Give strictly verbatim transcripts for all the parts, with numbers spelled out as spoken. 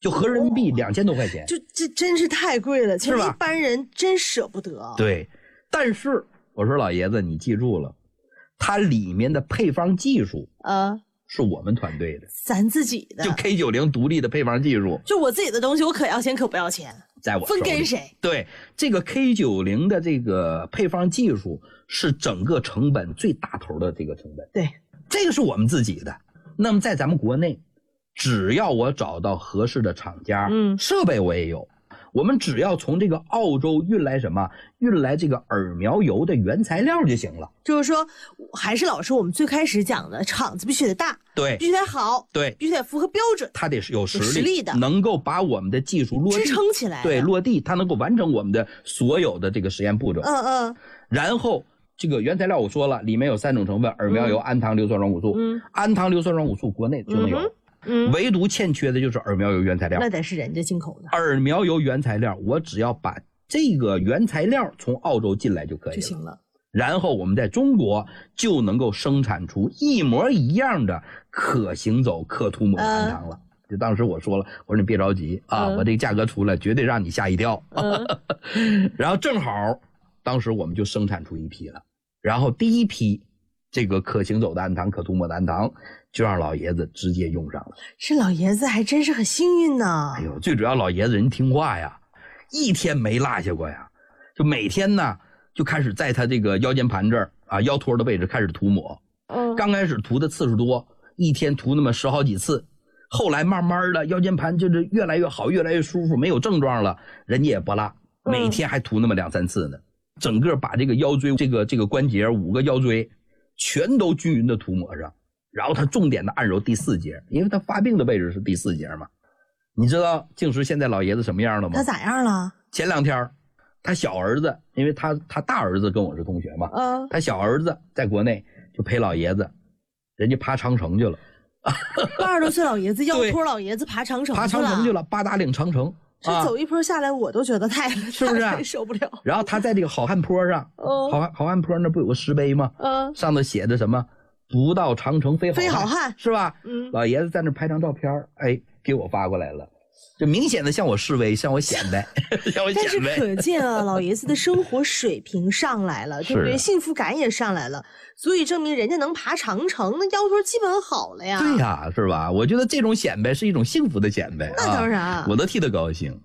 就合人民币两千多块钱， 就这真是太贵了， 是吧？ 一般人真舍不得。 对，但是我说老爷子，你记住了，它里面的配方技术啊，是我们团队的， 咱自己的， 就 K 九零 独立的配方技术， 就我自己的东西，我可要钱可不要钱， 在我手里分给谁？ 对，这个 K 九零 的这个配方技术是整个成本最大头的这个成本， 对， 这个是我们自己的。那么在咱们国内，只要我找到合适的厂家，嗯，设备我也有，我们只要从这个澳洲运来什么，运来这个耳苗油的原材料就行了。 就是说，还是老师我们最开始讲的，厂子必须得大， 对， 必须得好， 对， 必须得符合标准， 它得是有实力， 有实力的， 能够把我们的技术落地支撑起来， 对，落地，它能够完成我们的所有的这个实验步骤。 嗯嗯， 然后。这个原材料我说了，里面有三种成分：耳苗油、氨糖、硫酸双谷素。嗯，氨糖、硫酸双谷素国内就能有，嗯，唯独欠缺的就是耳苗油原材料。 那得是人家进口的。 耳苗油原材料，我只要把这个原材料从澳洲进来就可以了， 就行了。 然后我们在中国就能够生产出一模一样的可行走、可涂抹的氨糖了。嗯，就当时我说了，我说你别着急啊，嗯，我这个价格出来绝对让你吓一跳。嗯，然后正好。当时我们就生产出一批了，然后第一批这个可行走的氨糖、可涂抹的氨糖就让老爷子直接用上了。 这老爷子还真是很幸运呢。 哎呦，最主要老爷子人听话呀，一天没落下过呀，就每天呢就开始在他这个腰间盘这儿啊腰托的位置开始涂抹。嗯，刚开始涂的次数多，一天涂那么十好几次，后来慢慢的腰间盘就是越来越好，越来越舒服，没有症状了，人家也不落，每天还涂那么两三次呢。整个把这个腰椎这个这个关节五个腰椎全都均匀的涂抹上，然后他重点的按揉第四节，因为他发病的位置是第四节嘛。你知道静时现在老爷子什么样了吗？ 他咋样了？ 前两天他小儿子，因为他他大儿子跟我是同学嘛，嗯，他小儿子在国内就陪老爷子，人家爬长城去了。 八十多岁老爷子腰托老爷子爬长城去了， 爬长城去了，八达岭长城。 这走一坡下来，我都觉得太是不是、啊、 受不了。 然后他在这个好汉坡上，哦、好汉好汉坡那不有个石碑吗？嗯，上头写着什么“不到长城非好汉”， 非好汉是吧？嗯，老爷子在那拍张照片，哎，给我发过来了，就明显的向我示威，向我显摆，向我显摆。 但是可见啊，老爷子的生活水平上来了，对不对？幸福感也上来了。足以证明人家能爬长城，那腰托基本好了呀。 对呀，是吧？我觉得这种显摆是一种幸福的显摆。 那当然， 啊、我都替他高兴。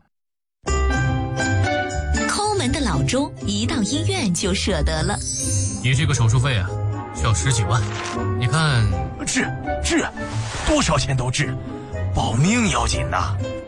抠门的老钟一到医院就舍得了。 你这个手术费啊，需要十几万。你看， 治治，多少钱都治，保命要紧呐。